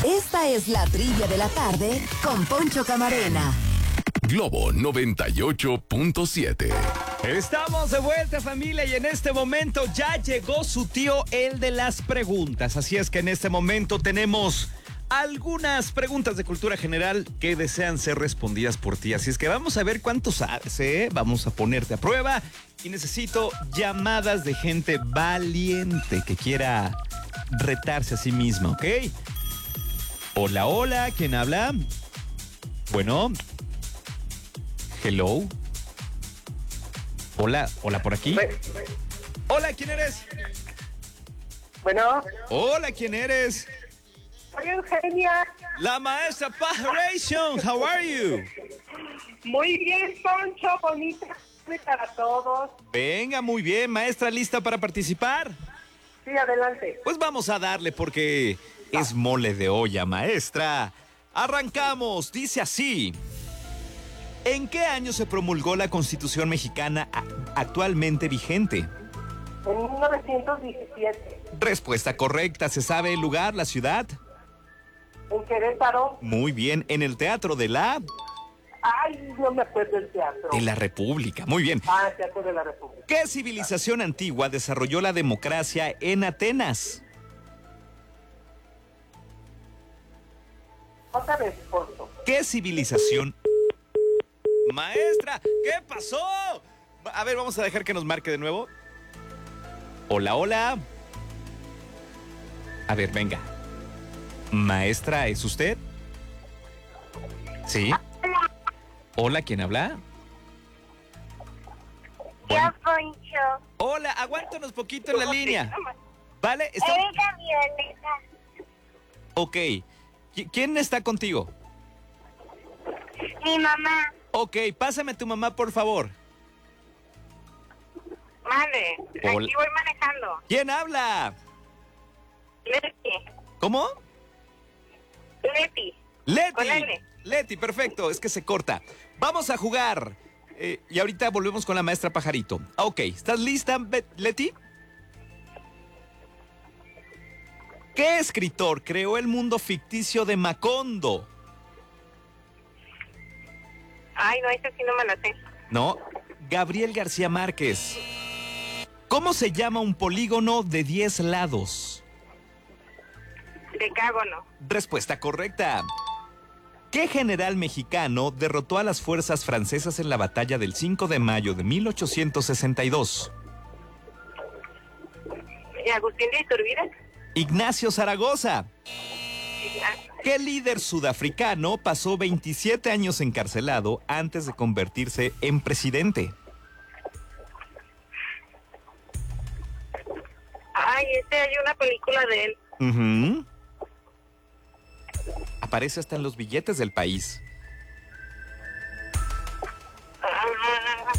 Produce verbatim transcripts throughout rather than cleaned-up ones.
Esta es la trivia de la tarde con Poncho Camarena. Globo noventa y ocho punto siete. Estamos de vuelta, familia, y en este momento ya llegó su tío, el de las preguntas. Así es que en este momento tenemos algunas preguntas de cultura general que desean ser respondidas por ti. Así es que vamos a ver cuánto sabes, ¿eh? Vamos a ponerte a prueba y necesito llamadas de gente valiente que quiera retarse a sí misma, ¿ok? Hola, hola, ¿quién habla? Bueno. Hello. Hola, hola por aquí. Hola, ¿quién eres? Bueno. Hola, ¿quién eres? Soy Eugenia. La maestra Pajaration. How are you? Muy bien, Poncho, bonita para todos. Venga, muy bien, maestra, ¿lista para participar? Sí, adelante. Pues vamos a darle porque es mole de olla, maestra. Arrancamos, dice así. ¿En qué año se promulgó la Constitución mexicana actualmente vigente? En mil novecientos diecisiete. Respuesta correcta. ¿Se sabe el lugar, la ciudad? En Querétaro. Muy bien. ¿En el Teatro de la...? Ay, no me acuerdo del teatro. De la República. Muy bien. Ah, el Teatro de la República. ¿Qué civilización antigua desarrolló la democracia en Atenas? Otra vez, Poncho. ¿Qué civilización... Maestra, ¿qué pasó? A ver, vamos a dejar que nos marque de nuevo. Hola, hola. A ver, venga. Maestra, ¿es usted? ¿Sí? Hola, ¿quién habla? Yo, Poncho. Hola, aguántanos poquito en la línea. ¿Vale? Está... Erika Violeta. Ok. ¿Quién está contigo? Mi mamá. Ok, pásame a tu mamá, por favor. Madre, Hola. aquí voy manejando. ¿Quién habla? Leti. ¿Cómo? Leti. Leti. Con L. Leti, perfecto, es que se corta. Vamos a jugar. Eh, y ahorita volvemos con la maestra Pajarito. Ok, ¿estás lista, Leti? ¿Qué escritor creó el mundo ficticio de Macondo? Ay, no, esa sí no me la sé. No, Gabriel García Márquez. ¿Cómo se llama un polígono de diez lados? Decágono. Respuesta correcta. ¿Qué general mexicano derrotó a las fuerzas francesas en la batalla del cinco de mayo de mil ochocientos sesenta y dos? ¿Y Agustín de Iturbide? Ignacio Zaragoza. ¿Qué líder sudafricano pasó veintisiete años encarcelado antes de convertirse en presidente? Ay, este hay una película de él. Uh-huh. Aparece hasta en los billetes del país. Ah.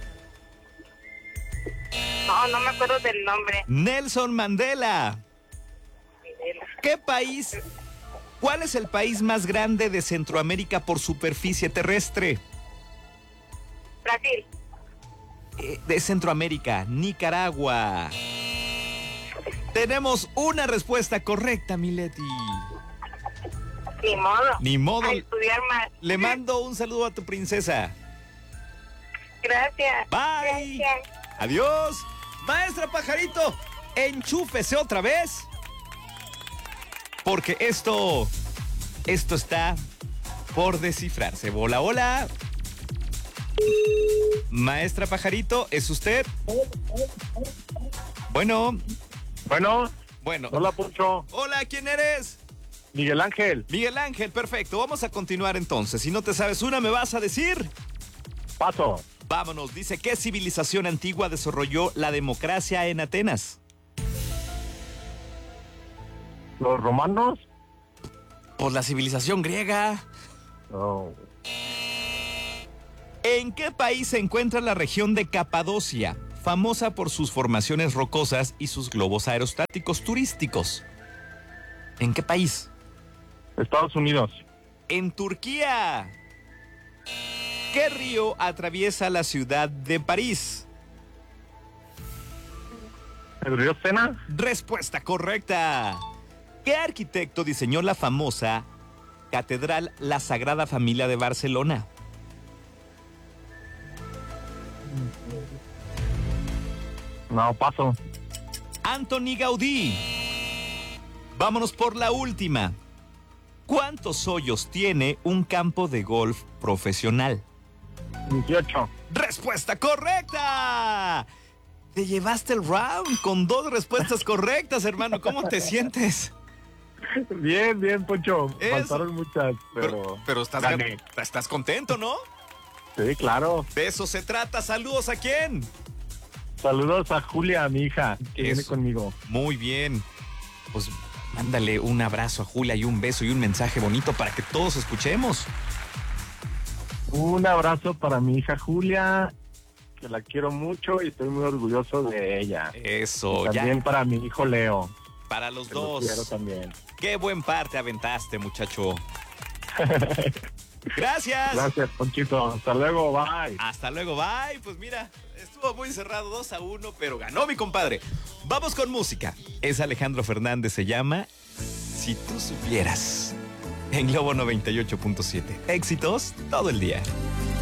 No, no me acuerdo del nombre. Nelson Mandela. ¿Qué país? ¿Cuál es el país más grande de Centroamérica por superficie terrestre? Brasil. Eh, de Centroamérica, Nicaragua. Tenemos una respuesta correcta, Mileti. Ni modo. Ni modo. A estudiar más. Le mando un saludo a tu princesa. Gracias. Bye. Gracias. Adiós. Maestra Pajarito, enchúfese otra vez. Porque esto, esto está por descifrarse. Hola, hola. Maestra Pajarito, ¿es usted? Bueno. Bueno. Bueno. Hola, Poncho. Hola, ¿quién eres? Miguel Ángel. Miguel Ángel, perfecto. Vamos a continuar entonces. Si no te sabes una, ¿me vas a decir? Paso. Vámonos. Dice, ¿qué civilización antigua desarrolló la democracia en Atenas? ¿Los romanos? Pues la civilización griega. Oh. ¿En qué país se encuentra la región de Capadocia, famosa por sus formaciones rocosas y sus globos aerostáticos turísticos? ¿En qué país? Estados Unidos. En Turquía. ¿Qué río atraviesa la ciudad de París? ¿El río Sena? Respuesta correcta. ¿Qué arquitecto diseñó la famosa Catedral La Sagrada Familia de Barcelona? No, paso. Antoni Gaudí. Vámonos por la última. ¿Cuántos hoyos tiene un campo de golf profesional? dieciocho. ¡Respuesta correcta! Te llevaste el round con dos respuestas correctas, hermano. ¿Cómo te sientes? Bien, bien, Poncho. Eso. Faltaron muchas, pero... Pero, pero estás, gané. estás contento, ¿no? Sí, claro. De eso se trata. ¿Saludos a quién? Saludos a Julia, mi hija, que viene Eso. conmigo. Muy bien. Pues mándale un abrazo a Julia y un beso y un mensaje bonito para que todos escuchemos. Un abrazo para mi hija Julia, que la quiero mucho y estoy muy orgulloso de ella. Eso, También ya. para mi hijo Leo, Para los que lo quiero dos. también. Qué buen par te aventaste, muchacho. Gracias. Gracias, Ponchito. Hasta luego, bye. Hasta luego, bye. Pues mira, estuvo muy cerrado dos a uno, pero ganó mi compadre. Vamos con música. Es Alejandro Fernández, se llama Si tú supieras. En Globo noventa y ocho punto siete. Éxitos todo el día.